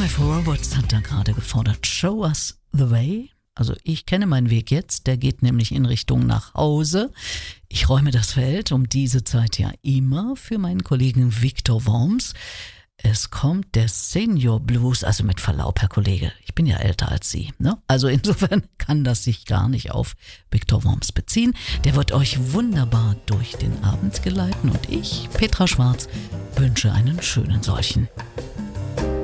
Five Robots hat da gerade gefordert. Show us the way. Also ich kenne meinen Weg jetzt, der geht nämlich in Richtung nach Hause. Ich räume das Feld um diese Zeit ja immer für meinen Kollegen Viktor Worms. Es kommt der Senior Blues, also mit Verlaub, Herr Kollege, ich bin ja älter als Sie, ne? Also insofern kann das sich gar nicht auf Viktor Worms beziehen. Der wird euch wunderbar durch den Abend geleiten und ich, Petra Schwarz, wünsche einen schönen solchen.